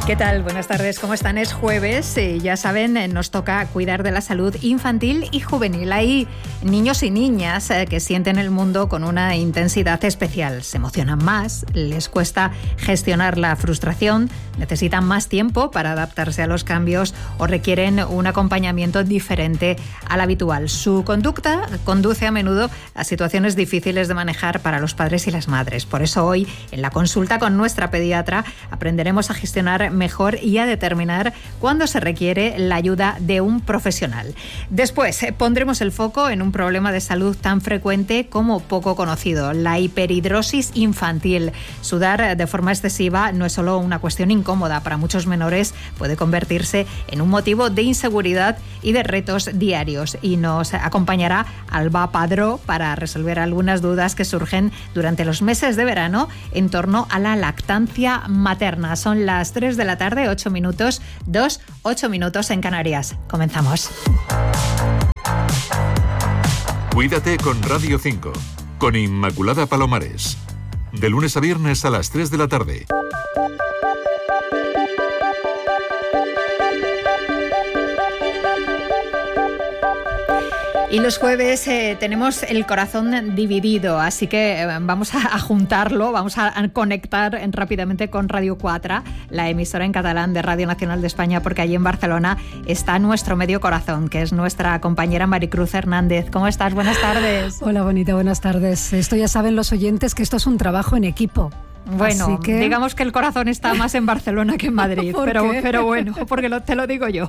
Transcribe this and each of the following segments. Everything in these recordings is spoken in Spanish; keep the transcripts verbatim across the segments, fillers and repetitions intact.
¿Qué tal? Buenas tardes, ¿cómo están? Es jueves, eh, ya saben, eh, nos toca cuidar de la salud infantil y juvenil. Hay niños y niñas eh, que sienten el mundo con una intensidad especial. Se emocionan más, les cuesta gestionar la frustración, necesitan más tiempo para adaptarse a los cambios o requieren un acompañamiento diferente al habitual. Su conducta conduce a menudo a situaciones difíciles de manejar para los padres y las madres. Por eso hoy, en la consulta con nuestra pediatra, aprenderemos a gestionar mejor y a determinar cuándo se requiere la ayuda de un profesional. Después eh, pondremos el foco en un problema de salud tan frecuente como poco conocido, la hiperhidrosis infantil. Sudar de forma excesiva no es solo una cuestión incómoda, para muchos menores puede convertirse en un motivo de inseguridad y de retos diarios. Y nos acompañará Alba Padró para resolver algunas dudas que surgen durante los meses de verano en torno a la lactancia materna. Son las tres de la tarde, ocho minutos, dos, ocho minutos en Canarias. Comenzamos. Cuídate con Radio cinco, con Inmaculada Palomares. De lunes a viernes a las tres de la tarde. Y los jueves eh, tenemos el corazón dividido, así que eh, vamos a, a juntarlo, vamos a, a conectar en, rápidamente con Radio cuatro, la emisora en catalán de Radio Nacional de España, porque allí en Barcelona está nuestro medio corazón, que es nuestra compañera Maricruz Hernández. ¿Cómo estás? Buenas tardes. Hola, bonita, buenas tardes. Esto ya saben los oyentes que esto es un trabajo en equipo. Bueno, que... digamos que el corazón está más en Barcelona que en Madrid, pero, pero bueno, porque lo, te lo digo yo.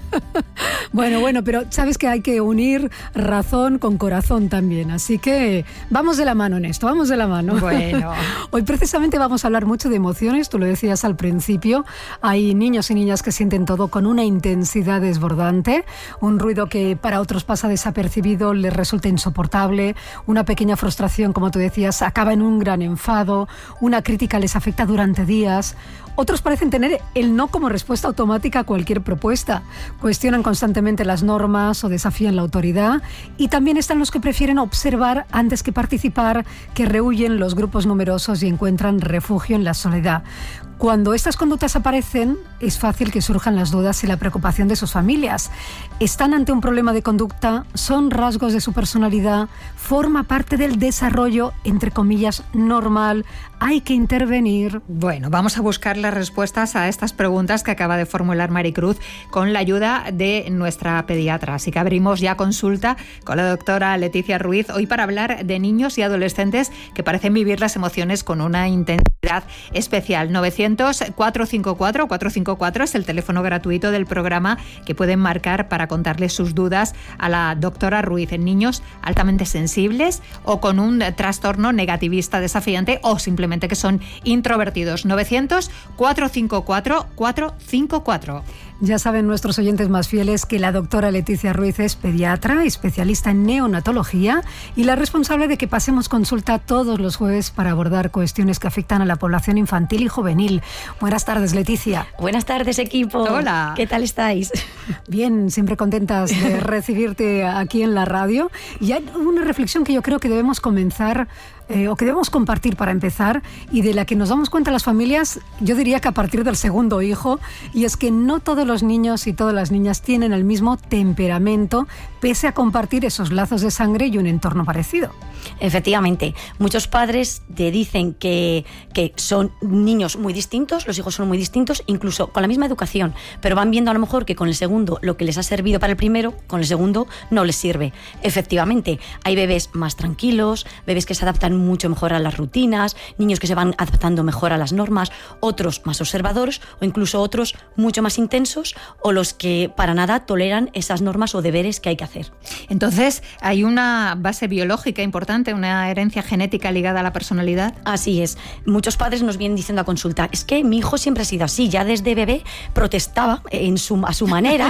Bueno, bueno, pero sabes que hay que unir razón con corazón también, así que vamos de la mano en esto, vamos de la mano. Bueno. Hoy precisamente vamos a hablar mucho de emociones, tú lo decías al principio, hay niños y niñas que sienten todo con una intensidad desbordante, un ruido que para otros pasa desapercibido, les resulta insoportable, una pequeña frustración, como tú decías, acaba en un gran enfado, una crítica les afecta durante días. Otros parecen tener el no como respuesta automática a cualquier propuesta. Cuestionan constantemente las normas o desafían la autoridad. Y también están los que prefieren observar antes que participar, que rehuyen los grupos numerosos y encuentran refugio en la soledad. Cuando estas conductas aparecen, es fácil que surjan las dudas y la preocupación de sus familias. ¿Están ante un problema de conducta? ¿Son rasgos de su personalidad? ¿Forma parte del desarrollo, entre comillas, normal? ¿Hay que intervenir? Bueno, vamos a buscar las respuestas a estas preguntas que acaba de formular Maricruz con la ayuda de nuestra pediatra. Así que abrimos ya consulta con la doctora Leticia Ruiz, hoy para hablar de niños y adolescentes que parecen vivir las emociones con una intensidad especial. novecientos, cuatrocientos cincuenta y cuatro, cuatrocientos cincuenta y cuatro es el teléfono gratuito del programa que pueden marcar para contarles sus dudas a la doctora Ruiz. En niños altamente sensibles o con un trastorno negativista desafiante o simplemente que son introvertidos. novecientos, cuatrocientos cincuenta y cuatro, cuatrocientos cincuenta y cuatro. Ya saben nuestros oyentes más fieles que la doctora Leticia Ruiz es pediatra, especialista en neonatología y la responsable de que pasemos consulta todos los jueves para abordar cuestiones que afectan a la población infantil y juvenil. Buenas tardes, Leticia. Buenas tardes, equipo. Hola. ¿Qué tal estáis? Bien, siempre contentas de recibirte aquí en la radio. Y hay una reflexión que yo creo que debemos comenzar Eh, o que debemos compartir para empezar y de la que nos damos cuenta las familias, yo diría que a partir del segundo hijo, y es que no todos los niños y todas las niñas tienen el mismo temperamento, pese a compartir esos lazos de sangre y un entorno parecido. Efectivamente, muchos padres te dicen que, que son niños muy distintos, los hijos son muy distintos, incluso con la misma educación, pero van viendo a lo mejor que con el segundo lo que les ha servido para el primero, con el segundo no les sirve. Efectivamente, hay bebés más tranquilos, bebés que se adaptan mucho mejor a las rutinas, niños que se van adaptando mejor a las normas, otros más observadores o incluso otros mucho más intensos o los que para nada toleran esas normas o deberes que hay que hacer. Entonces, ¿hay una base biológica importante, una herencia genética ligada a la personalidad? Así es. Muchos padres nos vienen diciendo a consulta, es que mi hijo siempre ha sido así, ya desde bebé protestaba en su, a su manera,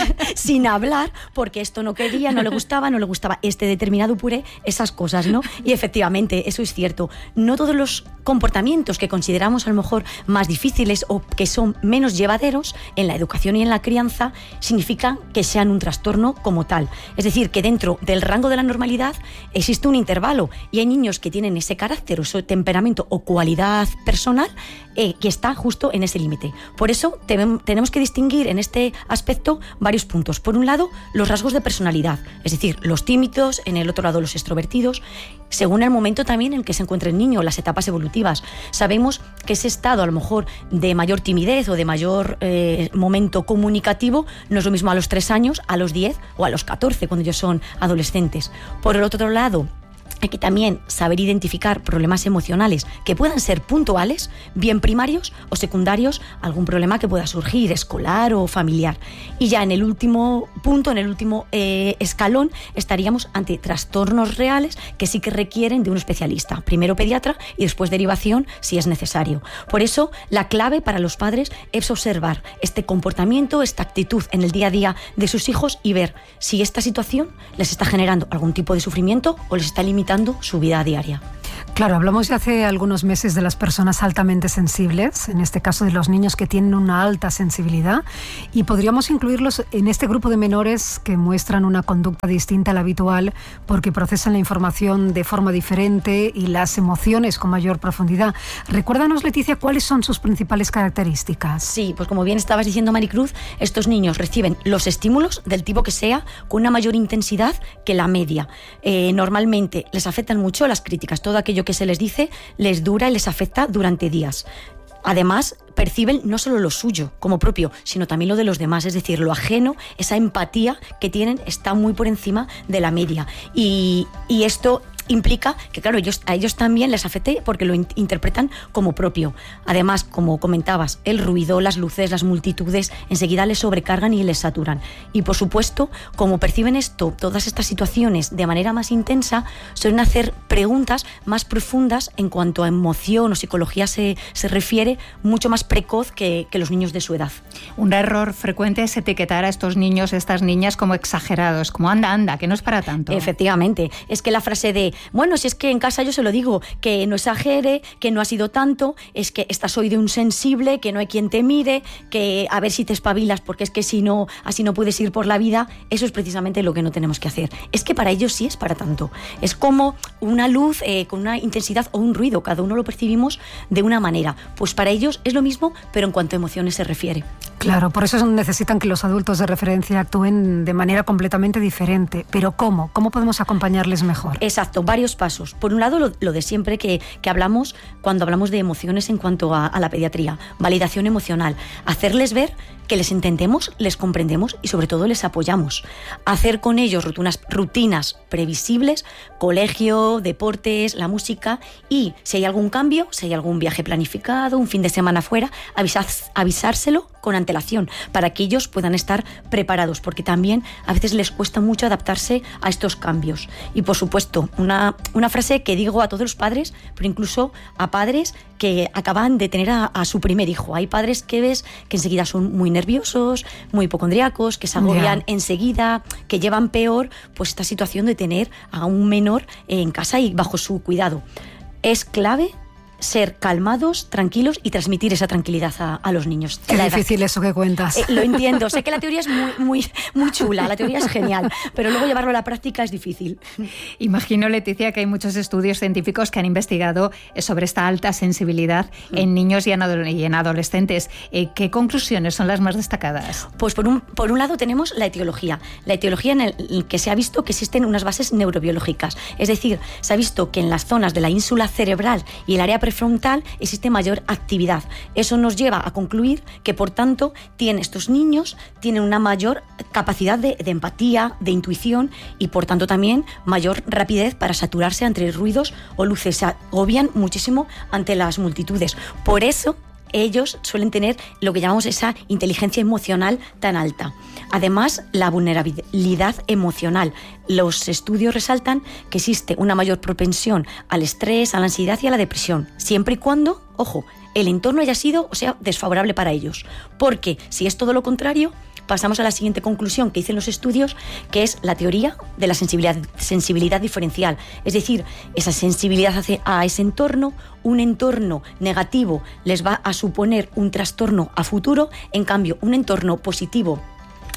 sin hablar, porque esto no quería, no le gustaba, no le gustaba este determinado puré, esas cosas, ¿no? Y efectivamente, eso es cierto. No todos los comportamientos que consideramos a lo mejor más difíciles o que son menos llevaderos en la educación y en la crianza significa que sean un trastorno como tal. Es decir, que dentro del rango de la normalidad existe un intervalo. Y hay niños que tienen ese carácter o ese temperamento o cualidad personal eh, que está justo en ese límite. Por eso te, tenemos que distinguir en este aspecto varios puntos. Por un lado, los rasgos de personalidad, es decir, los tímidos, en el otro lado los extrovertidos, según el momento también en el que se encuentra el niño, las etapas evolutivas. Sabemos que ese estado a lo mejor de mayor timidez o de mayor eh, momento comunicativo no es lo mismo a los tres años, a los diez o a los catorce, cuando ellos son adolescentes. Por el otro lado, hay que también saber identificar problemas emocionales que puedan ser puntuales, bien primarios o secundarios, algún problema que pueda surgir, escolar o familiar. Y ya en el último punto, en el último eh, escalón, estaríamos ante trastornos reales que sí que requieren de un especialista, primero pediatra y después derivación si es necesario. Por eso, la clave para los padres es observar este comportamiento, esta actitud en el día a día de sus hijos y ver si esta situación les está generando algún tipo de sufrimiento o les está limitando su vida diaria. Claro, hablamos ya hace algunos meses de las personas altamente sensibles, en este caso de los niños que tienen una alta sensibilidad, y podríamos incluirlos en este grupo de menores que muestran una conducta distinta a la habitual porque procesan la información de forma diferente y las emociones con mayor profundidad. Recuérdanos, Leticia, ¿cuáles son sus principales características? Sí, pues como bien estabas diciendo, Maricruz, estos niños reciben los estímulos del tipo que sea con una mayor intensidad que la media. Eh, normalmente les afectan mucho las críticas, todo aquello que se les dice les dura y les afecta durante días. Además, perciben no solo lo suyo como propio, sino también lo de los demás, es decir, lo ajeno, esa empatía que tienen está muy por encima de la media. Y, y esto implica que, claro, ellos, a ellos también les afecte porque lo in- interpretan como propio. Además, como comentabas, el ruido, las luces, las multitudes, enseguida les sobrecargan y les saturan. Y, por supuesto, como perciben esto, todas estas situaciones de manera más intensa, suelen hacer preguntas más profundas en cuanto a emoción o psicología se, se refiere, mucho más precoz que, que los niños de su edad. Un error frecuente es etiquetar a estos niños, estas niñas, como exagerados, como anda, anda, que no es para tanto. Efectivamente, es que la frase de bueno, si es que en casa yo se lo digo, que no exagere, que no ha sido tanto, es que estás hoy de un sensible, que no hay quien te mire, que a ver si te espabilas, porque es que si no, así no puedes ir por la vida. Eso es precisamente lo que no tenemos que hacer. Es que para ellos sí es para tanto. Es como una luz eh, con una intensidad o un ruido, cada uno lo percibimos de una manera. Pues para ellos es lo mismo, pero en cuanto a emociones se refiere. Claro, por eso necesitan que los adultos de referencia actúen de manera completamente diferente. Pero ¿cómo? ¿Cómo podemos acompañarles mejor? Exacto, varios pasos. Por un lado, lo, lo de siempre que, que hablamos cuando hablamos de emociones en cuanto a, a la pediatría. Validación emocional. Hacerles ver que les entendemos, les comprendemos y sobre todo les apoyamos. Hacer con ellos rutinas, rutinas previsibles, colegio, deportes, la música, y si hay algún cambio, si hay algún viaje planificado, un fin de semana fuera, avisar, avisárselo con antelación para que ellos puedan estar preparados, porque también a veces les cuesta mucho adaptarse a estos cambios. Y por supuesto, una, una frase que digo a todos los padres, pero incluso a padres que acaban de tener a, a su primer hijo. Hay padres que ves que enseguida son muy nerviosos, muy hipocondríacos, que se agobian yeah. enseguida, que llevan peor pues esta situación de tener a un menor en casa y bajo su cuidado. Es clave ser calmados, tranquilos y transmitir esa tranquilidad a, a los niños. Qué difícil edad. Eso que cuentas. Eh, lo entiendo, sé que la teoría es muy, muy, muy chula, la teoría es genial, pero luego llevarlo a la práctica es difícil. Imagino, Leticia, que hay muchos estudios científicos que han investigado sobre esta alta sensibilidad mm. en niños y en, adol- y en adolescentes. Eh, ¿Qué conclusiones son las más destacadas? Pues por un, por un lado tenemos la etiología. La etiología en el, el que se ha visto que existen unas bases neurobiológicas. Es decir, se ha visto que en las zonas de la ínsula cerebral y el área frontal existe mayor actividad. Eso nos lleva a concluir que, por tanto, tienen, estos niños tienen una mayor capacidad de, de empatía, de intuición y, por tanto, también mayor rapidez para saturarse ante ruidos o luces. Se agobian muchísimo ante las multitudes. Por eso, ellos suelen tener lo que llamamos esa inteligencia emocional tan alta. Además, la vulnerabilidad emocional. Los estudios resaltan que existe una mayor propensión al estrés, a la ansiedad y a la depresión, siempre y cuando, ojo, el entorno haya sido o sea desfavorable para ellos. Porque si es todo lo contrario, pasamos a la siguiente conclusión que dicen los estudios, que es la teoría de la sensibilidad, sensibilidad diferencial. Es decir, esa sensibilidad hacia a ese entorno, un entorno negativo les va a suponer un trastorno a futuro, en cambio, un entorno positivo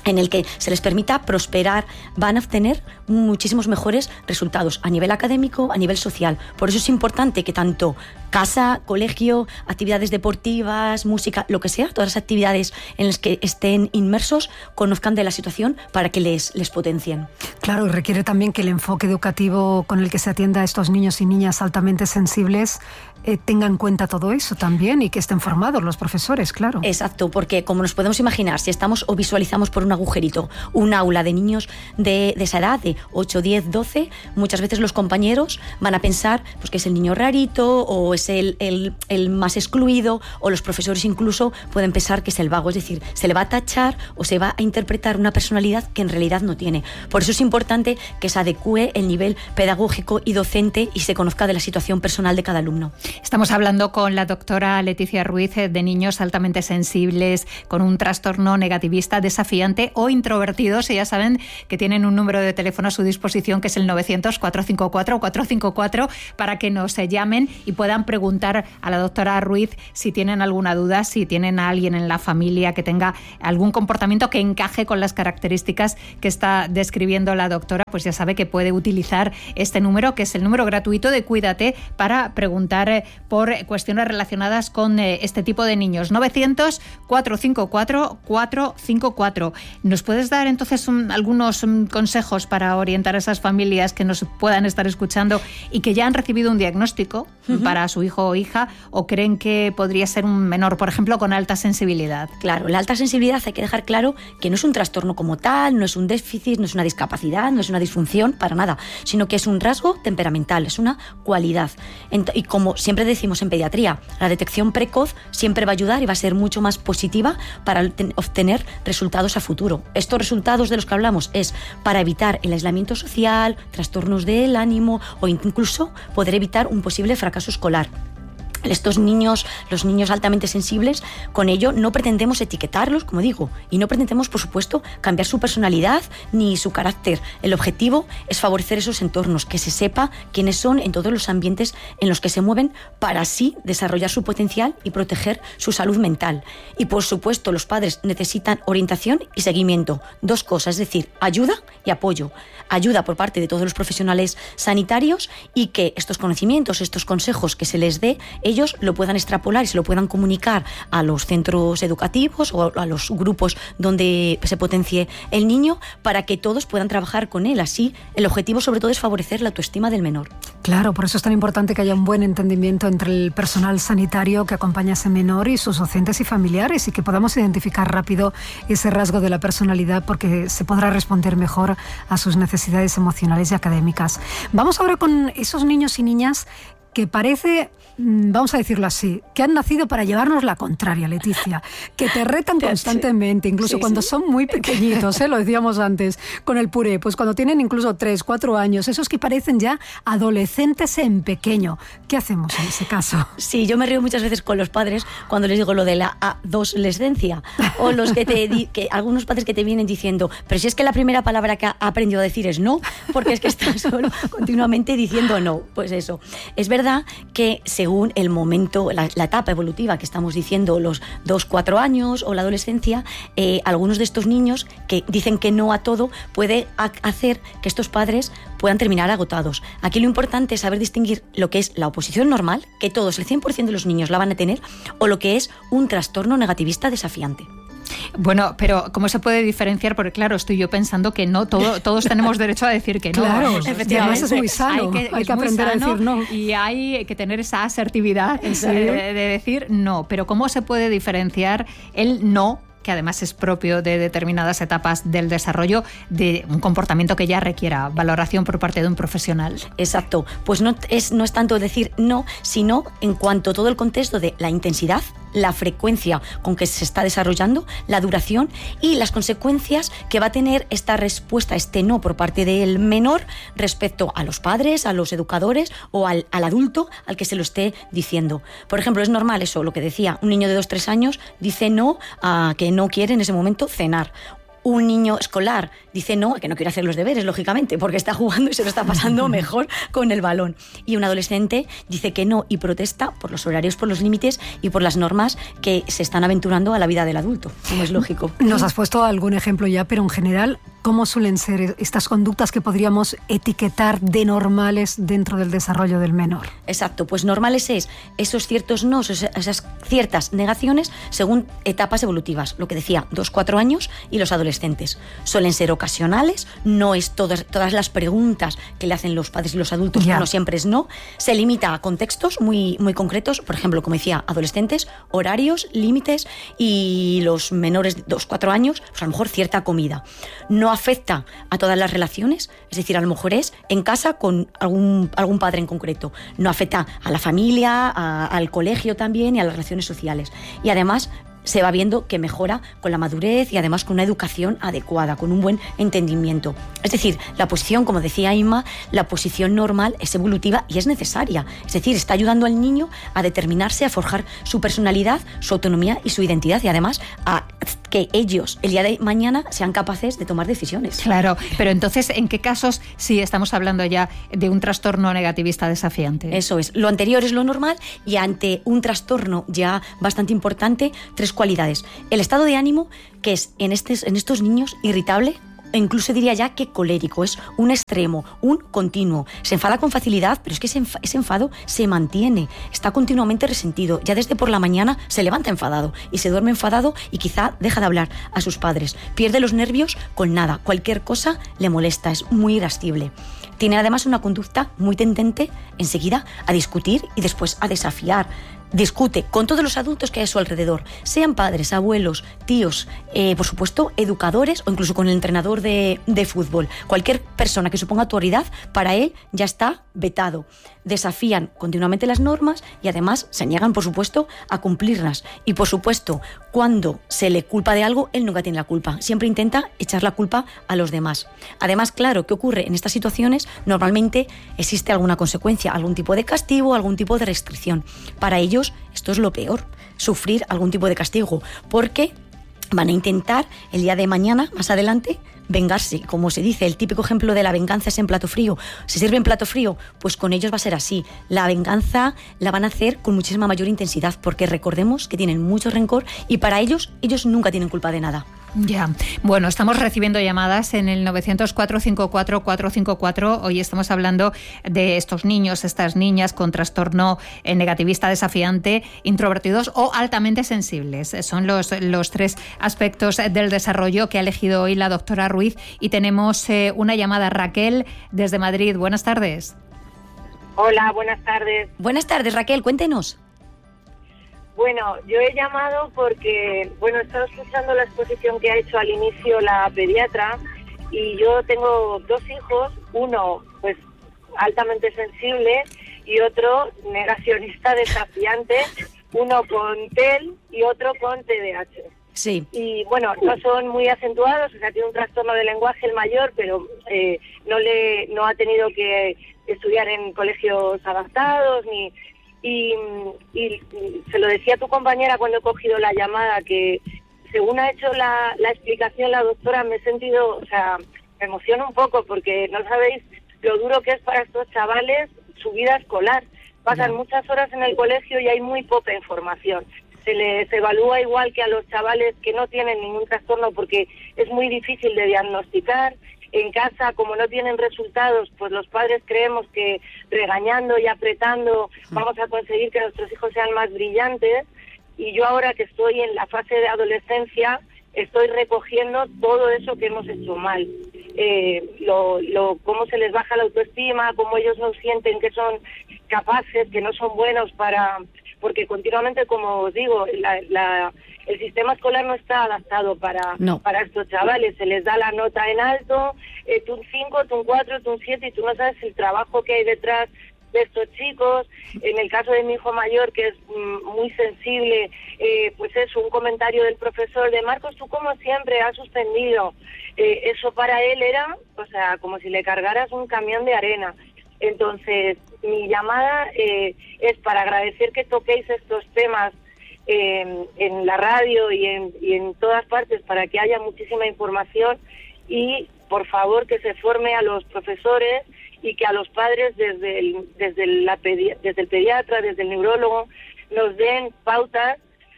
en el que se les permita prosperar, van a obtener muchísimos mejores resultados a nivel académico, a nivel social. Por eso es importante que tanto casa, colegio, actividades deportivas, música, lo que sea, todas las actividades en las que estén inmersos, conozcan de la situación para que les, les potencien. Claro, y requiere también que el enfoque educativo con el que se atienda a estos niños y niñas altamente sensibles eh, tenga en cuenta todo eso también y que estén formados los profesores, claro. Exacto, porque como nos podemos imaginar, si estamos o visualizamos por un agujerito un aula de niños de, de esa edad, de ocho, diez, doce, muchas veces los compañeros van a pensar pues, que es el niño rarito o es el, el, el más excluido, o los profesores incluso pueden pensar que es el vago, es decir, se le va a tachar o se va a interpretar una personalidad que en realidad no tiene. Por eso es importante que se adecue el nivel pedagógico y docente y se conozca de la situación personal de cada alumno. Estamos hablando con la doctora Leticia Ruiz de niños altamente sensibles con un trastorno negativista desafiante o introvertidos, y ya saben que tienen un número de teléfono a su disposición que es el novecientos, cuatrocientos cincuenta y cuatro, cuatrocientos cincuenta y cuatro para que nos llamen y puedan preguntar a la doctora Ruiz si tienen alguna duda, si tienen a alguien en la familia que tenga algún comportamiento que encaje con las características que está describiendo la doctora, pues ya sabe que puede utilizar este número, que es el número gratuito de Cuídate, para preguntar por cuestiones relacionadas con este tipo de niños. novecientos, cuatrocientos cincuenta y cuatro, cuatrocientos cincuenta y cuatro. ¿Nos puedes dar entonces un, algunos um, consejos para orientar a esas familias que nos puedan estar escuchando y que ya han recibido un diagnóstico uh-huh. para su hijo o hija, o creen que podría ser un menor, por ejemplo, con alta sensibilidad? Claro, la alta sensibilidad hay que dejar claro que no es un trastorno como tal, no es un déficit, no es una discapacidad, no es una disfunción, para nada, sino que es un rasgo temperamental, es una cualidad. Y como siempre decimos en pediatría, la detección precoz siempre va a ayudar y va a ser mucho más positiva para obtener resultados a futuro. Estos resultados de los que hablamos es para evitar el aislamiento social, trastornos del ánimo o incluso poder evitar un posible fracaso escolar. Estos niños, los niños altamente sensibles, con ello no pretendemos etiquetarlos, como digo, y no pretendemos, por supuesto, cambiar su personalidad ni su carácter. El objetivo es favorecer esos entornos, que se sepa quiénes son en todos los ambientes en los que se mueven, para así desarrollar su potencial y proteger su salud mental. Y, por supuesto, los padres necesitan orientación y seguimiento. Dos cosas, es decir, ayuda y apoyo. Ayuda por parte de todos los profesionales sanitarios y que estos conocimientos, estos consejos que se les dé, ellos lo puedan extrapolar y se lo puedan comunicar a los centros educativos o a los grupos donde se potencie el niño, para que todos puedan trabajar con él. Así, el objetivo sobre todo es favorecer la autoestima del menor. Claro, por eso es tan importante que haya un buen entendimiento entre el personal sanitario que acompaña a ese menor y sus docentes y familiares, y que podamos identificar rápido ese rasgo de la personalidad, porque se podrá responder mejor a sus necesidades emocionales y académicas. Vamos ahora con esos niños y niñas que parece, vamos a decirlo así, que han nacido para llevarnos la contraria, Leticia, que te retan constantemente, incluso sí, cuando sí. son muy pequeñitos, ¿eh? Lo decíamos antes, con el puré, pues cuando tienen incluso tres, cuatro años, esos que parecen ya adolescentes en pequeño. ¿Qué hacemos en ese caso? Sí, yo me río muchas veces con los padres cuando les digo lo de la adolescencia, o los que te di, que algunos padres que te vienen diciendo, pero si es que la primera palabra que ha aprendido a decir es no, porque es que está solo continuamente diciendo no. Pues eso, es verdad que según el momento, la, la etapa evolutiva que estamos diciendo, los dos, cuatro años o la adolescencia, eh, algunos de estos niños que dicen que no a todo puede a- hacer que estos padres puedan terminar agotados. Aquí lo importante es saber distinguir lo que es la oposición normal, que todos, el cien por ciento de los niños la van a tener, o lo que es un trastorno negativista desafiante. Bueno, pero ¿cómo se puede diferenciar? Porque claro, estoy yo pensando que no, todo, todos tenemos derecho a decir que no. Claro, efectivamente. Es muy sano, hay que, hay que aprender a decir no. Y hay que tener esa asertividad de, de decir no. Pero ¿cómo se puede diferenciar el no, que además es propio de determinadas etapas del desarrollo, de un comportamiento que ya requiera valoración por parte de un profesional? Exacto, pues no es, no es tanto decir no, sino en cuanto a todo el contexto de la intensidad, la frecuencia con que se está desarrollando, la duración y las consecuencias que va a tener esta respuesta, este no por parte del menor respecto a los padres, a los educadores o al, al adulto al que se lo esté diciendo. Por ejemplo, es normal eso, lo que decía, un niño de dos, tres años dice no a que no quiere en ese momento cenar. Un niño escolar dice no, que no quiere hacer los deberes, lógicamente, porque está jugando y se lo está pasando mejor con el balón. Y un adolescente dice que no y protesta por los horarios, por los límites y por las normas que se están aventurando a la vida del adulto, como es lógico. Nos has puesto algún ejemplo ya, pero en general, ¿cómo suelen ser estas conductas que podríamos etiquetar de normales dentro del desarrollo del menor? Exacto, pues normales es esos ciertos no, esas ciertas negaciones según etapas evolutivas, lo que decía, dos, cuatro años y los adolescentes. Suelen ser ocasionales, no es todas, todas las preguntas que le hacen los padres y los adultos, yeah. no siempre es no. Se limita a contextos muy, muy concretos, por ejemplo, como decía, adolescentes, horarios, límites, y los menores de dos, cuatro años, pues a lo mejor cierta comida. No afecta a todas las relaciones, es decir, a lo mejor es en casa con algún, algún padre en concreto. No afecta a la familia, a, al colegio también y a las relaciones sociales. Y además se va viendo que mejora con la madurez y además con una educación adecuada, con un buen entendimiento. Es decir, la posición, como decía Inma, la posición normal es evolutiva y es necesaria. Es decir, está ayudando al niño a determinarse, a forjar su personalidad, su autonomía y su identidad, y además a que ellos, el día de mañana, sean capaces de tomar decisiones. Claro, pero entonces, ¿en qué casos sí estamos hablando ya de un trastorno negativista desafiante? Eso es, lo anterior es lo normal, y ante un trastorno ya bastante importante, tres cualidades. El estado de ánimo, que es en, estes, en estos niños irritable, e incluso diría ya que colérico, es un extremo, un continuo. Se enfada con facilidad, pero es que ese, enf- ese enfado se mantiene, está continuamente resentido. Ya desde por la mañana se levanta enfadado y se duerme enfadado y quizá deja de hablar a sus padres. Pierde los nervios con nada, cualquier cosa le molesta, es muy irascible. Tiene además una conducta muy tendente enseguida a discutir y después a desafiar. Discute con todos los adultos que hay a su alrededor, sean padres, abuelos, tíos, eh, por supuesto, educadores o incluso con el entrenador de, de fútbol. Cualquier persona que suponga autoridad, para él ya está vetado. Desafían continuamente las normas y además se niegan, por supuesto, a cumplirlas. Y, por supuesto, cuando se le culpa de algo, él nunca tiene la culpa. Siempre intenta echar la culpa a los demás. Además, claro, ¿qué ocurre? En estas situaciones normalmente existe alguna consecuencia, algún tipo de castigo, algún tipo de restricción. Para ellos esto es lo peor, sufrir algún tipo de castigo, porque van a intentar el día de mañana, más adelante, vengarse. Como se dice, el típico ejemplo de la venganza es en plato frío. ¿Se sirve en plato frío? Pues con ellos va a ser así. La venganza la van a hacer con muchísima mayor intensidad, porque recordemos que tienen mucho rencor y para ellos, ellos nunca tienen culpa de nada. Ya, bueno, estamos recibiendo llamadas en el nueve cero cero, cuatro cinco cuatro, cuatro cinco cuatro. Hoy estamos hablando de estos niños, estas niñas con trastorno negativista desafiante, introvertidos o altamente sensibles. Son los, los tres aspectos del desarrollo que ha elegido hoy la doctora Ruiz. Y tenemos eh, una llamada, Raquel, desde Madrid. Buenas tardes. Hola, buenas tardes. Buenas tardes, Raquel, cuéntenos. Bueno, yo he llamado porque, bueno, he estado escuchando la exposición que ha hecho al inicio la pediatra y yo tengo dos hijos, uno pues altamente sensible y otro negacionista desafiante, uno con T E L y otro con T D A H. Sí. Y bueno, no son muy acentuados, o sea, tiene un trastorno de lenguaje el mayor, pero eh, no le no ha tenido que estudiar en colegios adaptados ni... Y, y se lo decía a tu compañera cuando he cogido la llamada, que según ha hecho la, la explicación la doctora, me he sentido, o sea, me emociona un poco porque no sabéis lo duro que es para estos chavales su vida escolar. Pasan no. muchas horas en el colegio y hay muy poca información. Se les evalúa igual que a los chavales que no tienen ningún trastorno porque es muy difícil de diagnosticar. En casa, como no tienen resultados, pues los padres creemos que regañando y apretando vamos a conseguir que nuestros hijos sean más brillantes. Y yo ahora que estoy en la fase de adolescencia, estoy recogiendo todo eso que hemos hecho mal. Eh, lo, lo, cómo se les baja la autoestima, cómo ellos no sienten que son capaces, que no son buenos para... Porque continuamente, como os digo, la... la el sistema escolar no está adaptado para, no. para estos chavales. Se les da la nota en alto, eh, tú un cinco, tú un cuatro, tú un siete, y tú no sabes el trabajo que hay detrás de estos chicos. En el caso de mi hijo mayor, que es mm, muy sensible, eh, pues eso, un comentario del profesor de Marcos, tú como siempre has suspendido. Eh, eso para él era, o sea, como si le cargaras un camión de arena. Entonces, mi llamada eh, es para agradecer que toquéis estos temas eh, en la radio y en, y en todas partes para que haya muchísima información y, por favor, que se forme a los profesores y que a los padres desde el, desde, la pedi- desde el pediatra, desde el neurólogo, nos den pautas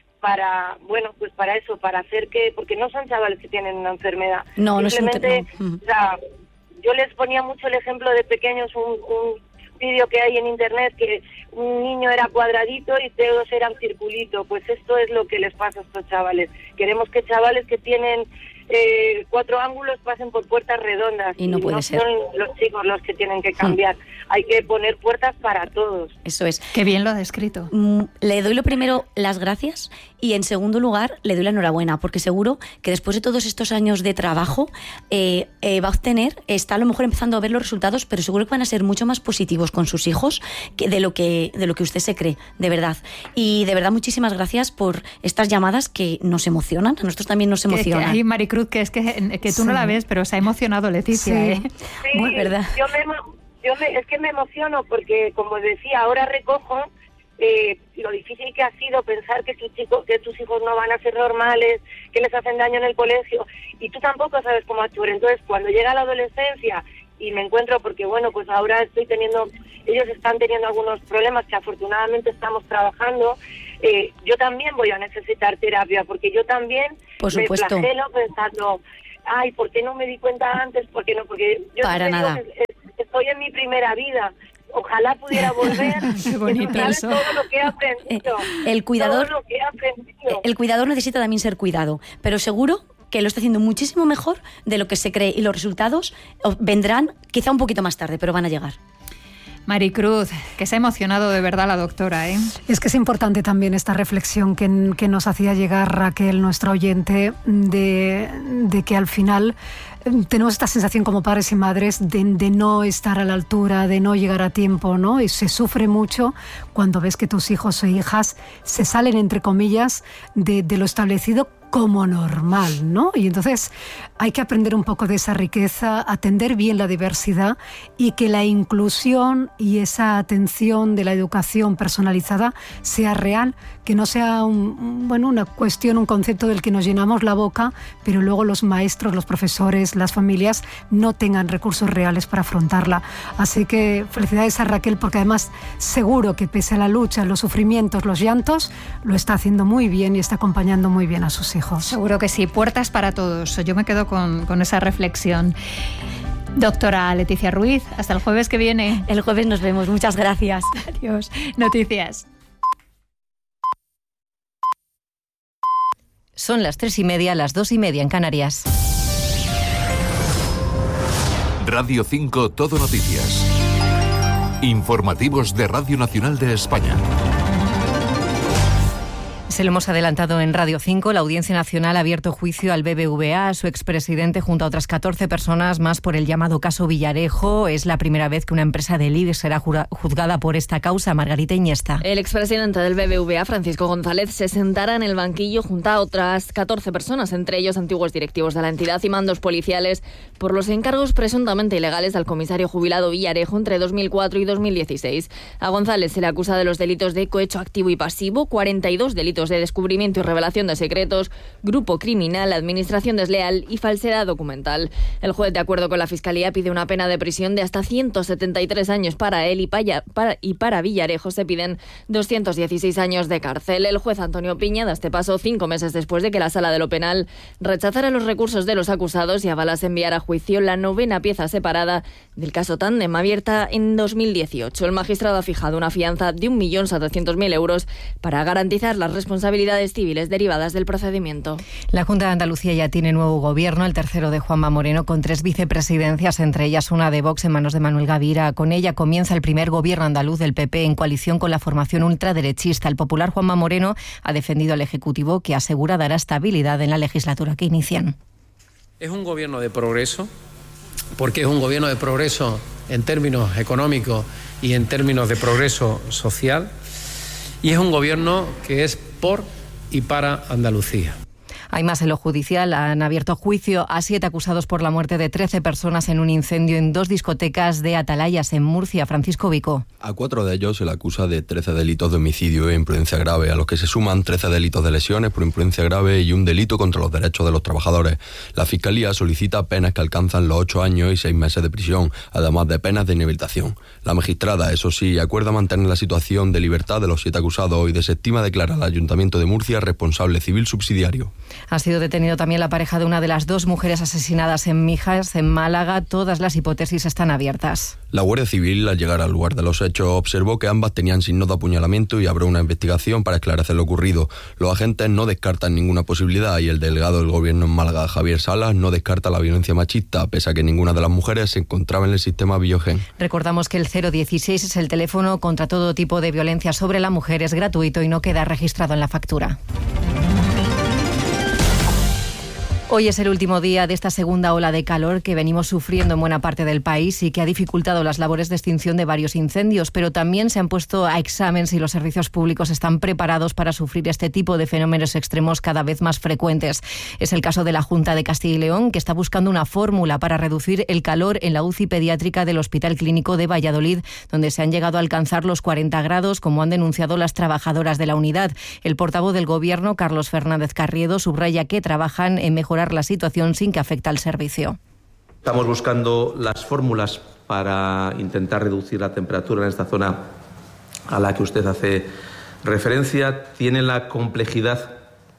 para, bueno, pues para eso, para hacer que, porque no son chavales que tienen una enfermedad. No, simplemente, no es un... o sea, yo les ponía mucho el ejemplo de pequeños, un, un vídeo que hay en internet que un niño era cuadradito y todos eran circulito. Pues esto es lo que les pasa a estos chavales. Queremos que chavales que tienen eh, cuatro ángulos pasen por puertas redondas. Y no puede no ser. son los chicos los que tienen que cambiar. Hmm. Hay que poner puertas para todos. Eso es. Qué bien lo ha descrito. Mm, le doy lo primero las gracias y en segundo lugar le doy la enhorabuena porque seguro que después de todos estos años de trabajo eh, eh, va a obtener, está a lo mejor empezando a ver los resultados, pero seguro que van a ser mucho más positivos con sus hijos que de lo que de lo que usted se cree, de verdad. Y de verdad muchísimas gracias por estas llamadas que nos emocionan, a nosotros también nos emocionan. Que, que, ay, Maricruz, que es que, que tú sí. no la ves, pero se ha emocionado Leticia. Sí, ¿eh? sí bueno, ¿verdad? Yo me, yo me, es que me emociono porque, como decía, ahora recojo eh, lo difícil que ha sido pensar que tus chicos, que tus hijos no van a ser normales, que les hacen daño en el colegio, y tú tampoco sabes cómo actuar. Entonces, cuando llega la adolescencia y me encuentro, porque bueno, pues ahora estoy teniendo, ellos están teniendo algunos problemas que afortunadamente estamos trabajando, eh, yo también voy a necesitar terapia, porque yo también Por supuesto. me flagelo pensando, ay, ¿por qué no me di cuenta antes? ¿Por qué no? Porque yo Para nada. estoy en mi primera vida. Ojalá pudiera volver. Qué bonito eso. Todo lo que he aprendido. El cuidador, todo lo que he aprendido. El cuidador necesita también ser cuidado, pero seguro que lo está haciendo muchísimo mejor de lo que se cree y los resultados vendrán quizá un poquito más tarde, pero van a llegar. Maricruz, que se ha emocionado de verdad la doctora, ¿eh? Es que es importante también esta reflexión que, que nos hacía llegar Raquel, nuestra oyente, de, de que al final tenemos esta sensación como padres y madres de, de no estar a la altura, de no llegar a tiempo, ¿no? Y se sufre mucho cuando ves que tus hijos o hijas se salen, entre comillas, de, de lo establecido como normal, ¿no? Y entonces hay que aprender un poco de esa riqueza, atender bien la diversidad y que la inclusión y esa atención de la educación personalizada sea real, que no sea un, bueno, una cuestión, un concepto del que nos llenamos la boca, pero luego los maestros, los profesores, las familias no tengan recursos reales para afrontarla. Así que felicidades a Raquel, porque además seguro que pese a la lucha, los sufrimientos, los llantos, lo está haciendo muy bien y está acompañando muy bien a sus hijos. Seguro que sí, puertas para todos. Yo me quedo con, con esa reflexión. Doctora Leticia Ruiz, hasta el jueves que viene. El jueves nos vemos, muchas gracias. Adiós. Noticias. Son las tres y media, las dos y media en Canarias. Radio cinco Todo Noticias. Informativos de Radio Nacional de España. Se lo hemos adelantado en Radio cinco. La Audiencia Nacional ha abierto juicio al B B V A, a su expresidente, junto a otras catorce personas más por el llamado caso Villarejo. Es la primera vez que una empresa del I B E X será juzgada por esta causa. Margarita Iniesta. El expresidente del B B V A, Francisco González, se sentará en el banquillo junto a otras catorce personas, entre ellos antiguos directivos de la entidad y mandos policiales, por los encargos presuntamente ilegales al comisario jubilado Villarejo entre dos mil cuatro y dos mil dieciséis. A González se le acusa de los delitos de cohecho activo y pasivo, cuarenta y dos delitos de descubrimiento y revelación de secretos, grupo criminal, administración desleal y falsedad documental. El juez, de acuerdo con la Fiscalía, pide una pena de prisión de hasta ciento setenta y tres años para él y para, para, y para Villarejo se piden doscientos dieciséis años de cárcel. El juez Antonio Piña da este paso cinco meses después de que la Sala de lo Penal rechazara los recursos de los acusados y avalase enviar a juicio la novena pieza separada del caso Tándem, abierta en dos mil dieciocho. El magistrado ha fijado una fianza de un millón setecientos mil euros para garantizar las responsabilidades civiles derivadas del procedimiento. La Junta de Andalucía ya tiene nuevo gobierno, el tercero de Juanma Moreno, con tres vicepresidencias, entre ellas una de Vox en manos de Manuel Gavira. Con ella comienza el primer gobierno andaluz del P P en coalición con la formación ultraderechista. El popular Juanma Moreno ha defendido al Ejecutivo, que asegura dará estabilidad en la legislatura que inician. Es un gobierno de progreso, porque es un gobierno de progreso en términos económicos y en términos de progreso social, y es un gobierno que es por y para Andalucía. Hay más en lo judicial. Han abierto juicio a siete acusados por la muerte de trece personas en un incendio en dos discotecas de Atalayas, en Murcia. Francisco Vico. A cuatro de ellos se le acusa de trece delitos de homicidio e imprudencia grave, a los que se suman trece delitos de lesiones por imprudencia grave y un delito contra los derechos de los trabajadores. La Fiscalía solicita penas que alcanzan los ocho años y seis meses de prisión, además de penas de inhabilitación. La magistrada, eso sí, acuerda mantener la situación de libertad de los siete acusados y desestima declarar al Ayuntamiento de Murcia responsable civil subsidiario. Ha sido detenido también la pareja de una de las dos mujeres asesinadas en Mijas, en Málaga. Todas las hipótesis están abiertas. La Guardia Civil, al llegar al lugar de los hechos, observó que ambas tenían signos de apuñalamiento y abrió una investigación para esclarecer lo ocurrido. Los agentes no descartan ninguna posibilidad y el delegado del Gobierno en Málaga, Javier Salas, no descarta la violencia machista, pese a que ninguna de las mujeres se encontraba en el sistema Biogen. Recordamos que el cero dieciséis es el teléfono contra todo tipo de violencia sobre la mujer, es gratuito y no queda registrado en la factura. Hoy es el último día de esta segunda ola de calor que venimos sufriendo en buena parte del país y que ha dificultado las labores de extinción de varios incendios, pero también se han puesto a examen si los servicios públicos están preparados para sufrir este tipo de fenómenos extremos cada vez más frecuentes. Es el caso de la Junta de Castilla y León, que está buscando una fórmula para reducir el calor en la U C I pediátrica del Hospital Clínico de Valladolid, donde se han llegado a alcanzar los cuarenta grados, como han denunciado las trabajadoras de la unidad. El portavoz del Gobierno, Carlos Fernández Carriedo, subraya que trabajan en mejorar la situación sin que afecte al servicio. Estamos buscando las fórmulas para intentar reducir la temperatura en esta zona a la que usted hace referencia. Tiene la complejidad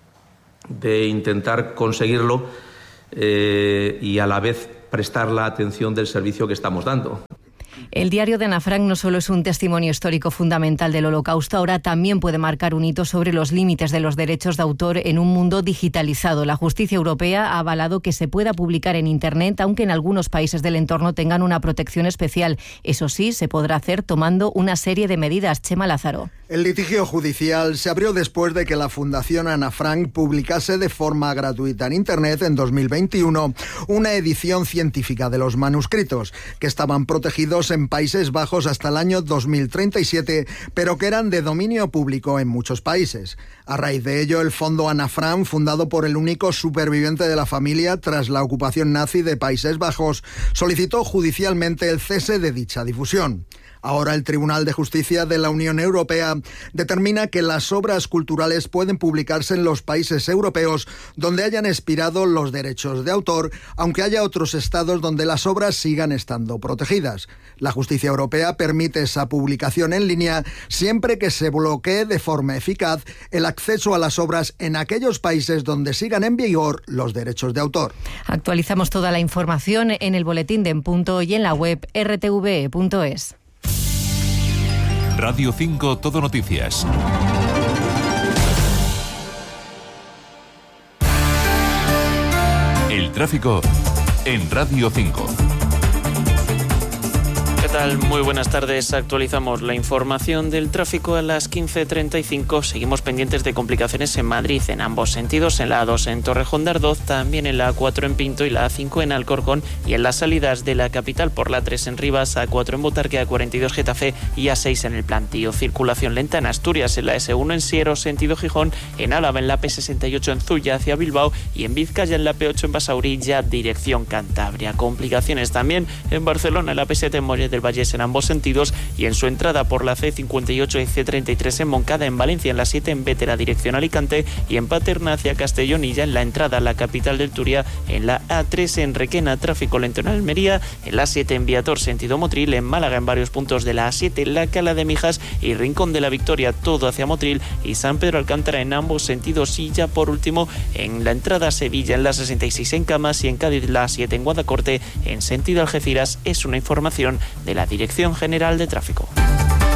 de intentar conseguirlo eh, y a la vez prestar la atención del servicio que estamos dando. El diario de Ana Frank no solo es un testimonio histórico fundamental del Holocausto, ahora también puede marcar un hito sobre los límites de los derechos de autor en un mundo digitalizado. La justicia europea ha avalado que se pueda publicar en Internet, aunque en algunos países del entorno tengan una protección especial. Eso sí, se podrá hacer tomando una serie de medidas. Chema Lázaro. El litigio judicial se abrió después de que la Fundación Ana Frank publicase de forma gratuita en Internet en dos mil veintiuno una edición científica de los manuscritos, que estaban protegidos en Países Bajos hasta el año dos mil treinta y siete, pero que eran de dominio público en muchos países. A raíz de ello, el Fondo Ana Frank, fundado por el único superviviente de la familia tras la ocupación nazi de Países Bajos, solicitó judicialmente el cese de dicha difusión. Ahora el Tribunal de Justicia de la Unión Europea determina que las obras culturales pueden publicarse en los países europeos donde hayan expirado los derechos de autor, aunque haya otros estados donde las obras sigan estando protegidas. La justicia europea permite esa publicación en línea siempre que se bloquee de forma eficaz el acceso a las obras en aquellos países donde sigan en vigor los derechos de autor. Actualizamos toda la información en el boletín de En Punto y en la web r t v e punto es. Radio cinco Todo Noticias. El tráfico en Radio cinco. ¿Qué tal? Muy buenas tardes. Actualizamos la información del tráfico a las quince treinta y cinco. Seguimos pendientes de complicaciones en Madrid en ambos sentidos, en la A dos en Torrejón de Ardoz, también en la A cuatro en Pinto y la A cinco en Alcorcón, y en las salidas de la capital por la A tres en Rivas, A cuatro en Butarque, A cuarenta y dos Getafe y A seis en el Plantío. Circulación lenta en Asturias, en la ese uno en Siero, sentido Gijón, en Álava en la P sesenta y ocho en Zuya hacia Bilbao y en Vizcaya en la P ocho en Basauri, ya dirección Cantabria. Complicaciones también en Barcelona, en la P siete en Mollet del Vallés en ambos sentidos y en su entrada por la C cincuenta y ocho y C treinta y tres en Moncada, en Valencia en la siete en Bétera dirección Alicante y en Paterna hacia Castellón, y ya en la entrada a la capital del Turia en la A tres en Requena, tráfico lento en Almería, en la siete en Viator sentido Motril, en Málaga en varios puntos de la A siete, la Cala de Mijas y Rincón de la Victoria todo hacia Motril y San Pedro Alcántara en ambos sentidos, y ya por último en la entrada a Sevilla en la sesenta y seis en Camas y en Cádiz la A siete en Guadacorte en sentido Algeciras. Es una información de la Dirección General de Tráfico.